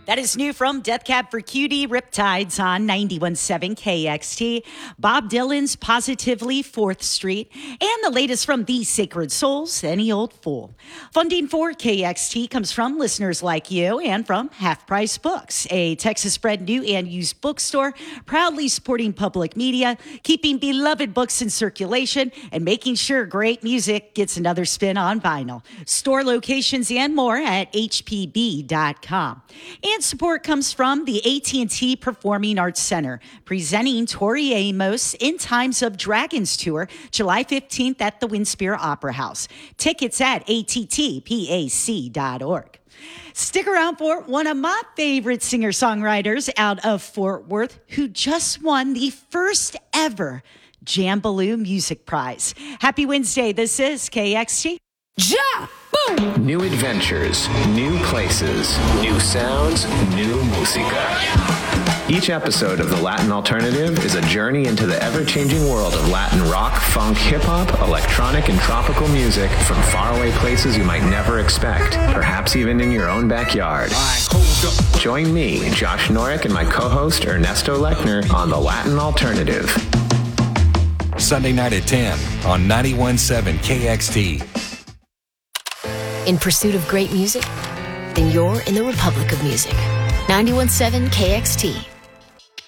That is new from Death Cab for Cutie, Riptides on 91.7 KXT, Bob Dylan's Positively 4th Street, and the latest from The Sacred Souls, Any Old Fool. Funding for KXT comes from listeners like you and from Half Price Books, a Texas-bred new and used bookstore proudly supporting public media, keeping beloved books in circulation, and making sure great music gets another spin on vinyl. Store locations and more at hpb.com. And support comes from the AT&T Performing Arts Center, presenting Tori Amos in Times of Dragons Tour, July 15th at the Winspear Opera House. Tickets at attpac.org. Stick around for one of my favorite singer-songwriters out of Fort Worth, who just won the first ever Jambaloo Music Prize. Happy Wednesday. This is KXT. Ja! Boom! New adventures, new places, new sounds, new música. Each episode of The Latin Alternative is a journey into the ever-changing world of Latin rock, funk, hip-hop, electronic, and tropical music from faraway places you might never expect, perhaps even in your own backyard. Join me, Josh Norick, and my co-host Ernesto Lechner on The Latin Alternative. Sunday night at 10 on 91.7 KXT. In pursuit of great music? Then you're in the Republic of Music. 91.7 KXT.